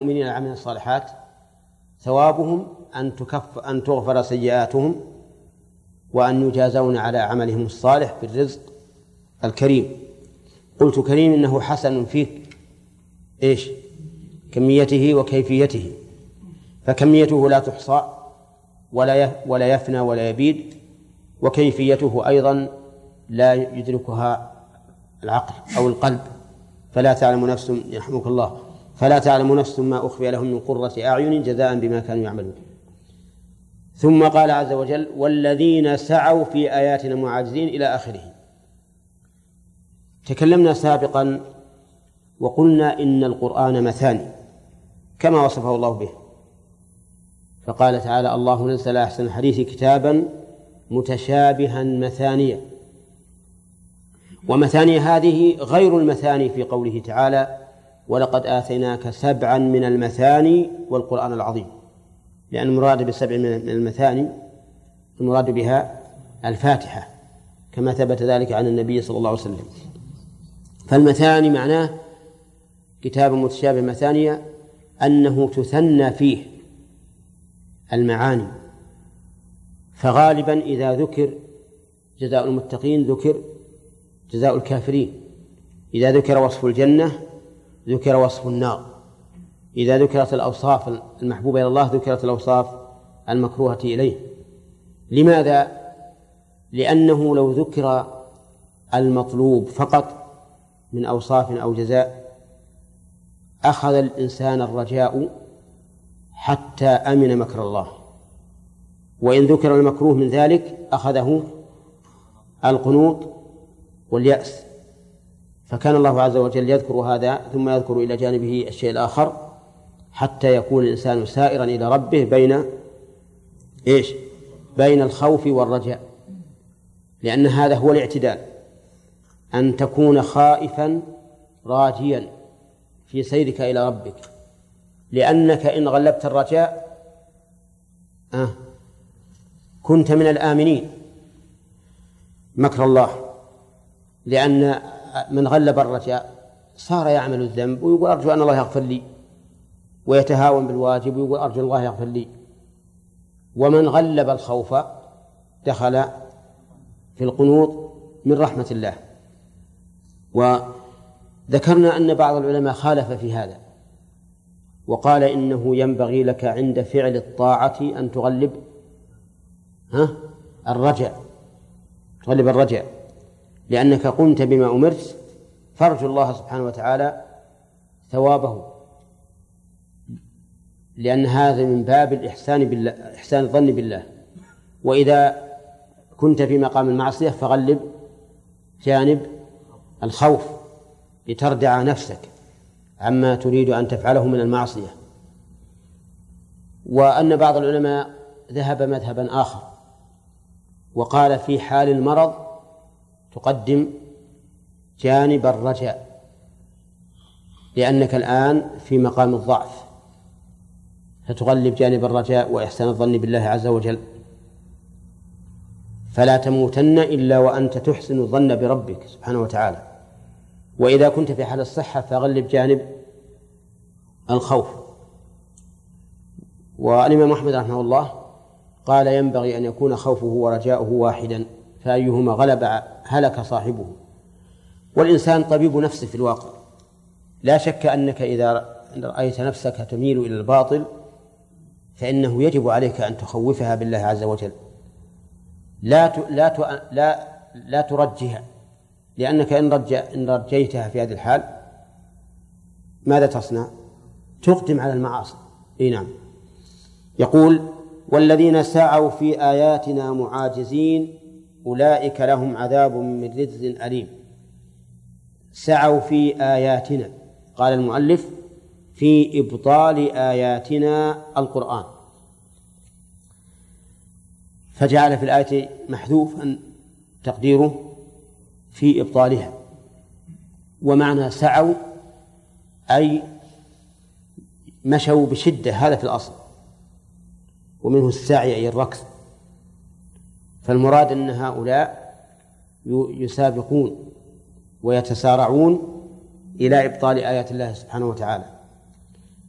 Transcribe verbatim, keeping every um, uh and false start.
المؤمنين العاملين الصالحات ثوابهم أن تكف أن تغفر سيئاتهم وأن يجازون على عملهم الصالح بالرزق الكريم. قلت كريم إنه حسن في إيش؟ كميته وكيفيته، فكميته لا تحصى ولا ولا يفنى ولا يبيد، وكيفيته أيضا لا يدركها العقل أو القلب. فلا تعلم نفس يرحمك الله فلا تعلم نفس ما أخفي لهم من قرة أعين جزاء بما كانوا يعملون. ثم قال عز وجل والذين سعوا في آياتنا معاجزين إلى آخره. تكلمنا سابقا وقلنا إن القرآن مثاني كما وصفه الله به، فقال تعالى الله نزل أحسن الحديث كتابا متشابها مثانيا، ومثاني هذه غير المثاني في قوله تعالى ولقد آتيناك سبعا من المثاني والقرآن العظيم، لأن المراد بسبع من المثاني المراد بها الفاتحة كما ثبت ذلك عن النبي صلى الله عليه وسلم. فالمثاني معناه كتاب متشابه مثانية أنه تثنى فيه المعاني، فغالبا إذا ذكر جزاء المتقين ذكر جزاء الكافرين، إذا ذكر وصف الجنة ذكر وصف النار، إذا ذكرت الأوصاف المحبوبة إلى الله ذكرت الأوصاف المكروهة إليه. لماذا؟ لأنه لو ذكر المطلوب فقط من أوصاف أو جزاء أخذ الإنسان الرجاء حتى أمن مكر الله، وإن ذكر المكروه من ذلك أخذه القنوط واليأس. فكان الله عز وجل يذكر هذا ثم يذكر إلى جانبه الشيء الآخر حتى يكون الإنسان سائرا إلى ربه بين إيش؟ بين الخوف والرجاء، لأن هذا هو الاعتدال، أن تكون خائفا راجيا في سيرك إلى ربك، لأنك إن غلبت الرجاء آه كنت من الآمنين مكر الله، لأن من غلب الرجاء صار يعمل الذنب ويقول أرجو أن الله يغفر لي، ويتهاون بالواجب ويقول أرجو الله يغفر لي. ومن غلب الخوف دخل في القنوط من رحمة الله. وذكرنا أن بعض العلماء خالف في هذا وقال إنه ينبغي لك عند فعل الطاعة أن تغلب ها الرجاء تغلب الرجاء لأنك قمت بما أمرت، فارجو الله سبحانه وتعالى ثوابه، لأن هذا من باب الإحسان بالله، إحسان الظن بالله. وإذا كنت في مقام المعصية فغلب جانب الخوف لتردع نفسك عما تريد أن تفعله من المعصية. وأن بعض العلماء ذهب مذهبا آخر وقال في حال المرض تقدم جانب الرجاء، لأنك الآن في مقام الضعف فتغلب جانب الرجاء وإحسان الظن بالله عز وجل. فلا تموتن إلا وأنت تحسن الظن بربك سبحانه وتعالى. وإذا كنت في حال الصحة فغلب جانب الخوف. والإمام أحمد رحمه الله قال ينبغي أن يكون خوفه ورجاؤه واحدا، فأيهما غلب هلك صاحبه. والإنسان طبيب نفسه في الواقع، لا شك أنك إذا رأيت نفسك تميل إلى الباطل فإنه يجب عليك أن تخوفها بالله عز وجل، لا لا لا لا ترجها، لأنك إن رجع إن رجيتها في هذه الحال ماذا تصنع؟ تقدم على المعاصي. إيه نعم. يقول والذين سعوا في آياتنا معاجزين أولئك لهم عذاب من رجز أليم. سعوا في آياتنا، قال المؤلف في إبطال آياتنا القرآن، فجعل في الآية محذوفا تقديره في إبطالها. ومعنى سعوا أي مشوا بشدة، هذا في الأصل، ومنه السعي أي الركض. فالمراد أن هؤلاء يسابقون ويتسارعون إلى إبطال آيات الله سبحانه وتعالى.